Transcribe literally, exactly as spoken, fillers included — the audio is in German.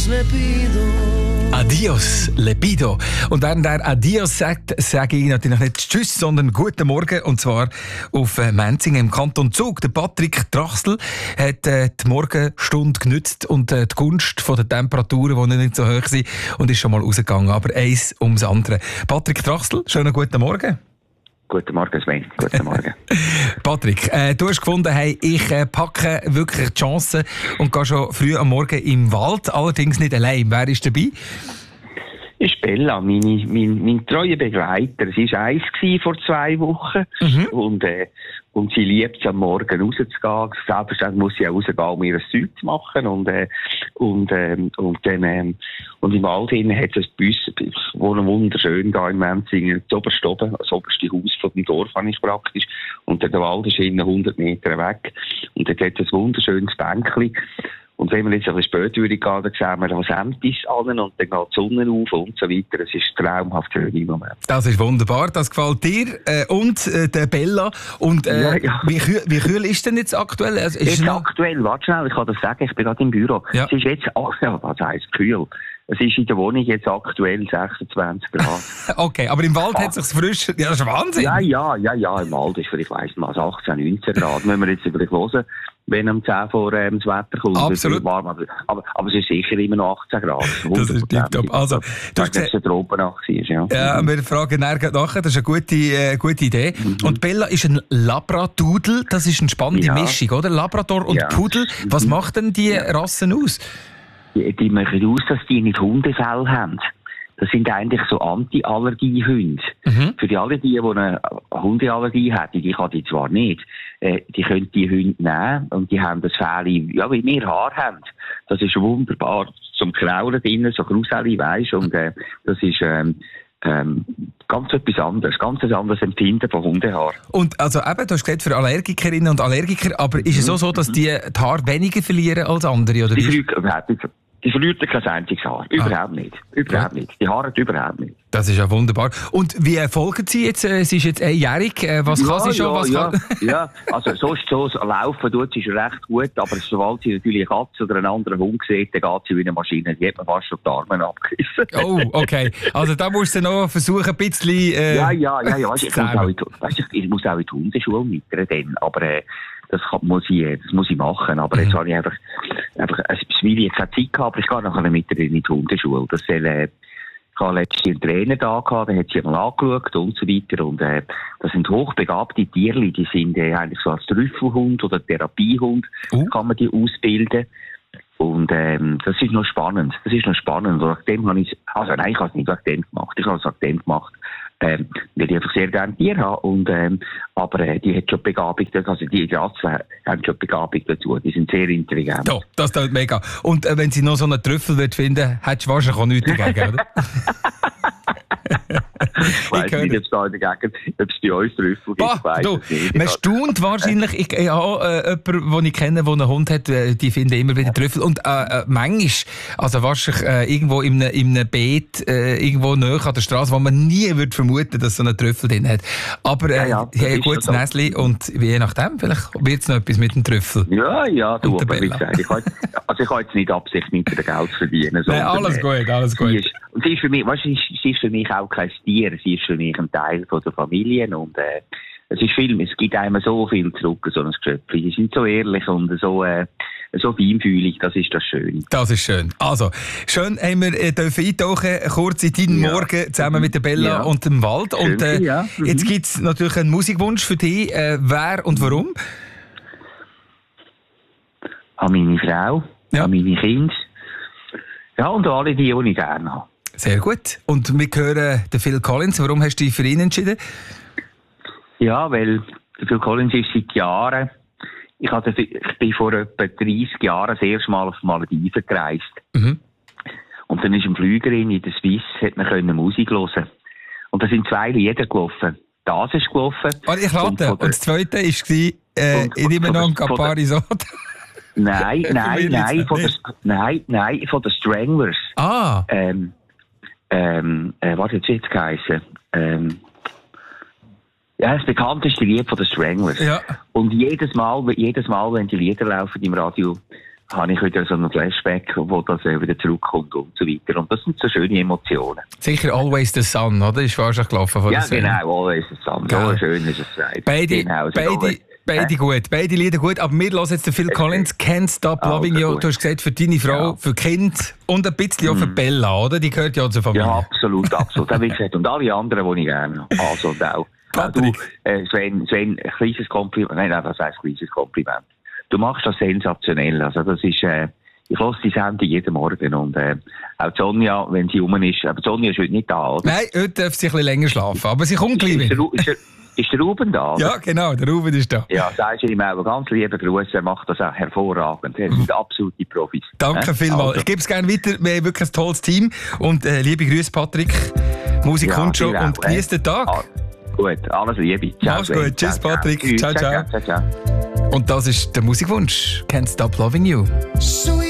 le pido. Adios, Lepido. Und während er Adios sagt, sage ich natürlich nicht Tschüss, sondern Guten Morgen. Und zwar auf Menzingen im Kanton Zug. Der Patrick Trachsel hat äh, die Morgenstunde genützt und äh, die Gunst von den Temperaturen, die nicht so hoch sind, und ist schon mal rausgegangen. Aber eins ums andere. Patrick Trachsel, schönen guten Morgen. Guten Morgen, Sven. Guten Morgen. Patrick, äh, du hast gefunden, hey, ich äh, packe wirklich die Chance und gehe schon früh am Morgen im Wald, allerdings nicht allein. Wer ist dabei? Ist Bella, meine, mein, mein treuer Begleiter. Sie war eins vor zwei Wochen. Mhm. Und, äh, und sie liebt es, am Morgen rauszugehen. Selbstverständlich muss sie auch rausgehen, um ihr Zeug zu machen. Und, äh, und, ähm, und, dann, ähm, und im Wald hinein hat es bei uns, wohnen wunderschön da in Menzingen, das oberste oben, das oberste Haus von dem Dorf habe ich praktisch. Und der Wald ist innen hundert Meter weg. Und dort hat es ein wunderschönes Bänkchen. Und wenn wir jetzt ein bisschen später gehen, dann sehen wir das Ämtis an und dann geht die Sonne auf und so weiter. Es ist traumhaft schön im Moment. Das ist wunderbar, das gefällt dir äh, und äh, der Bella. Und äh, ja, ja. Wie, kühl, wie kühl ist denn jetzt aktuell? Also, ist jetzt noch... aktuell, warte schnell, ich kann das sagen, ich bin gerade im Büro. Ja. Es ist jetzt, ach ja, was heisst kühl? Es ist in der Wohnung jetzt aktuell sechsundzwanzig Grad. Okay, aber im Wald ah. hat es sich frisch... Ja, das ist Wahnsinn. Ja, ja, ja, ja, im Wald ist vielleicht, weiss mal, achtzehn, neunzehn Grad. Müssen wir jetzt vielleicht hören, wenn um zehn vor ähm, das Wetter kommt. Absolut. Warm, aber, aber, aber es ist sicher immer noch achtzehn Grad. Das ist tiptop. Also, du hast gesehen, Tropennacht war, ja. Ja, wir fragen nachher nachher, das ist eine gute, äh, gute Idee. Mhm. Und Bella ist ein Labradudel, das ist eine spannende ja. Mischung, oder? Labrador und ja. Pudel. Was mhm. macht denn die ja. Rassen aus? Die, die machen aus, dass die nicht Hundefell haben. Das sind eigentlich so Anti-Allergie-Hunde. Mhm. Für die alle, die, die eine Hundeallergie hätten, die kann die zwar nicht, äh, die können die Hunde nehmen und die haben das Fell, ja, wie wir Haar haben. Das ist wunderbar zum Kraulen drinnen, so Gruseli, weisst, und äh, das ist ähm, ähm, ganz etwas anderes, ganz ein anderes Empfinden von Hundehaar. Und also eben, du hast gesagt, für Allergikerinnen und Allergiker, aber ist es auch so, dass die die Haare weniger verlieren als andere? Oder die überhaupt nicht. Die verliert kein einziges Haar. Überhaupt ah. nicht. Überhaupt ja. nicht. Die Haare überhaupt nicht. Das ist ja wunderbar. Und wie folgen Sie jetzt? Sie ist jetzt einjährig. Was ja, kann sie schon? Ja, was ja. kann... ja, also so ist so, laufen tut sie schon recht gut, aber sobald sie natürlich eine Katze oder einen anderen Hund sieht, dann geht sie wie eine Maschine. Die hat man fast schon die Arme abgerissen. Oh, okay. Also da musst du noch versuchen, ein bisschen... Äh, ja, ja, ja. ja. Weißt, ich, muss auch in, weißt, ich muss auch in die Hundeschule mitnehmen, aber... Äh, Das kann, muss ich, das muss ich machen. Aber mhm. jetzt habe ich einfach, einfach, es will jetzt keine Zeit gehabt, aber ich gehe nachher mit in die Hundeschule. Das soll, äh, ich habe letztens einen Trainer da gehabt, der hat sich mal angeschaut und so weiter. Und, äh, das sind hochbegabte Tierli, die sind, äh, eigentlich so als Trüffelhund oder Therapiehund, uh. kann man die ausbilden. Und, ähm, das ist noch spannend. Das ist noch spannend. Und nachdem habe ich, also nein, ich habe es nicht wegen dem gemacht. Ich habe es wegen dem gemacht. Ähm, weil ich einfach sehr gerne Tiere habe. Und, ähm, aber, äh, die hat schon Begabung, also die Rassen haben schon Begabung dazu. Die sind sehr intelligent. Ja, das tut mega. Und, äh, wenn sie noch so einen Trüffel wird finden, hättest du wahrscheinlich auch nichts dagegen, oder? Ich weiss nicht, ob es da in der Gegend, ob es bei uns Trüffel gibt. Ah, du, man staunt wahrscheinlich. Ich, ich habe äh, jemanden, den ich kenne, der einen Hund hat, äh, die finden immer wieder Trüffel. Und äh, äh, manchmal, also wahrscheinlich äh, irgendwo in einem, in einem Beet, äh, irgendwo nahe an der Straße, wo man nie würde vermuten, dass so ein Trüffel drin hat. Aber äh, ja, ja, die haben ein gutes Näschen und je nachdem, vielleicht wird es noch etwas mit dem Trüffel. Ja, ja, du, aber wie gesagt, ich habe also ich habe jetzt nicht Absicht, mit dem Geld zu verdienen. Nein, alles gut, alles gut. Sie ist, und sie ist für mich, weißt du, sie ist für mich auch kein Tier, sie ist für mich ein Teil von der Familie und äh, es ist viel, es gibt einem so viel zurück, so ein Geschöpfchen. Sie sind so ehrlich und so, äh, so feinfühlig, das ist das Schöne. Das ist schön. Also, schön haben wir äh, dürfen eintauchen, kurz in deinen ja. Morgen zusammen mit der Bella ja. und dem Wald. Schön, und äh, ja. mhm. jetzt gibt es natürlich einen Musikwunsch für dich. Äh, wer und warum? An meine Frau, ja. an meine Kinder. Ja, und alle die, die ich gerne habe. Sehr gut. Und wir hören den Phil Collins. Warum hast du dich für ihn entschieden? Ja, weil der Phil Collins ist seit Jahren, ich, hatte, ich bin vor etwa dreißig Jahren das erste Mal auf Malediven gereist. Mhm. Und dann ist ein Flügerin in der Swiss, hat man können Musik hören. Und da sind zwei Lieder gelaufen. Das ist gelaufen. Warte, ich rate. Und, und das zweite war, äh, und, ich nehme noch ein Campari Soda. Nein, nein, nein, von der, nein, nein, von den Stranglers. Ah. Ähm, ähm, äh, was hat es jetzt geheißen? Ähm, ja, das bekannteste Lied von den Stranglers. Ja. Und jedes Mal, jedes Mal, wenn die Lieder laufen im Radio, habe ich wieder so einen Flashback, wo das äh, wieder zurückkommt und so weiter. Und das sind so schöne Emotionen. Sicher Always the Sun, oder? Ist wahrscheinlich gelaufen von Ja, der genau, Always the Sun. So schön ist es gesagt. Beide, genau, beide, beide gut, beide Lieder gut. Aber wir hören jetzt den Phil Collins, Can't Stop Loving You. Du hast gesagt, für deine Frau, ja. für Kind und ein bisschen auch für Bella, oder? Die gehört ja zur Familie. Ja, absolut, absolut. Wie gesagt, und alle anderen, die ich gerne habe. Also, und auch. Patrick. Du, äh, Sven, Sven, ein kleines Kompliment. Nein, nein, das heisst kleines Kompliment. Du machst das sensationell. Also, das ist, äh, ich höre die Sendung jeden Morgen. Und, äh, auch Sonja, wenn sie rum ist, aber Sonja ist heute nicht da, oder? Nein, heute darf sie ein bisschen länger schlafen. Aber sie kommt gleich wieder. Ist, ist, ist der Ruben da? Oder? Ja, genau, der Ruben ist da. Ja, sagst du ihm auch ganz lieben Gruß. Er macht das auch hervorragend. Er sind absolute Profis. Danke äh? vielmals. Also. Ich gebe es gerne weiter. Wir haben wirklich ein tolles Team. Und äh, liebe Grüße, Patrick. Musik kommt schon und genießt den Tag. Ah, gut, alles Liebe. Ciao, Mach's gut. Tschüss, Patrick. Ciao, ciao. ciao, ciao. ciao. Und das ist der Musikwunsch. Can't Stop Loving You.